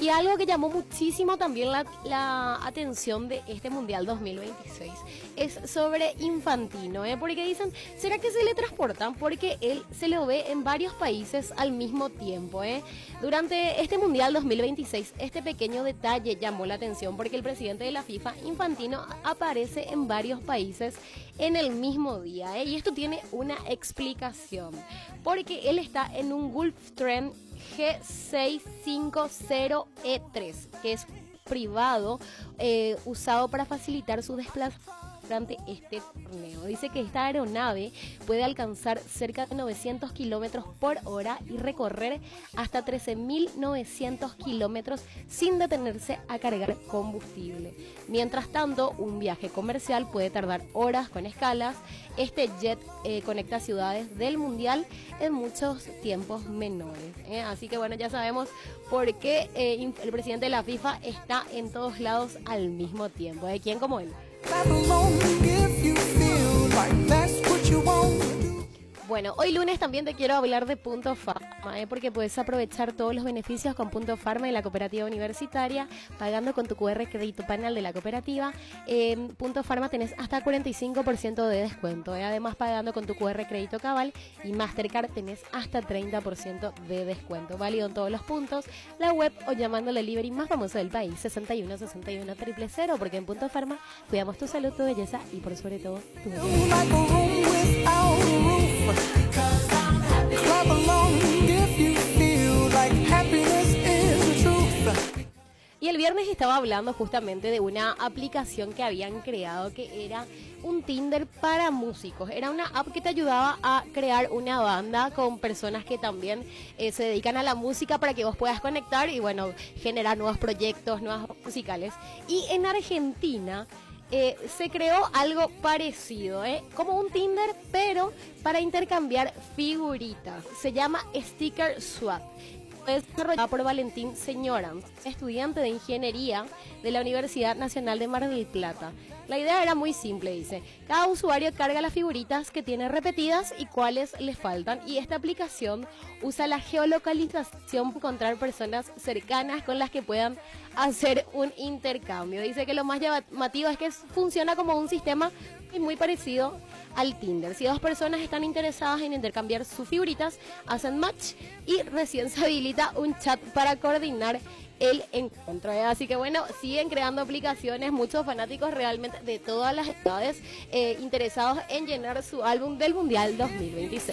algo que llamó muchísimo también la atención de este Mundial 2026 es sobre Infantino, porque dicen, ¿será que se le transportan? Porque él se lo ve en varios países al mismo tiempo. Durante este Mundial 2026, este pequeño detalle llamó la atención porque el presidente de la FIFA, Infantino, aparece en varios países en el mismo día, y esto tiene una explicación, porque él está en un Gulfstream G650E3, que es privado, usado para facilitar su desplazamiento durante este torneo. Dice que esta aeronave puede alcanzar cerca de 900 kilómetros por hora y recorrer hasta 13.900 kilómetros sin detenerse a cargar combustible. Mientras tanto, un viaje comercial puede tardar horas con escalas. Este jet conecta ciudades del mundial en muchos tiempos menores. Así que bueno, ya sabemos por qué el presidente de la FIFA está en todos lados al mismo tiempo. ¿Quién como él? Bueno, hoy lunes también te quiero hablar de Punto Pharma, porque puedes aprovechar todos los beneficios con Punto Pharma de la cooperativa universitaria, pagando con tu QR Crédito Panel de la cooperativa. En Punto Pharma tenés hasta 45% de descuento. Además, pagando con tu QR Crédito Cabal y Mastercard tenés hasta 30% de descuento. Válido en todos los puntos, la web o llamando al delivery más famoso del país, 61 61 000, porque en Punto Pharma cuidamos tu salud, tu belleza y por sobre todo tu belleza. Y el viernes estaba hablando justamente de una aplicación que habían creado que era un Tinder para músicos. Era una app que te ayudaba a crear una banda con personas que también se dedican a la música para que vos puedas conectar y bueno, generar nuevos proyectos, nuevas musicales. Y en Argentina se creó algo parecido, como un Tinder, pero para intercambiar figuritas. Se llama Sticker Swap. Es desarrollada por Valentín Señorans, estudiante de ingeniería de la Universidad Nacional de Mar del Plata. La idea era muy simple, dice. Cada usuario carga las figuritas que tiene repetidas y cuáles le faltan. Y esta aplicación usa la geolocalización para encontrar personas cercanas con las que puedan hacer un intercambio. Dice que lo más llamativo es que funciona como un sistema muy parecido al Tinder. Si dos personas están interesadas en intercambiar sus figuritas, hacen match y recién se habilita un chat para coordinar el encuentro. Así que bueno, siguen creando aplicaciones, muchos fanáticos realmente de todas las edades interesados en llenar su álbum del Mundial 2026.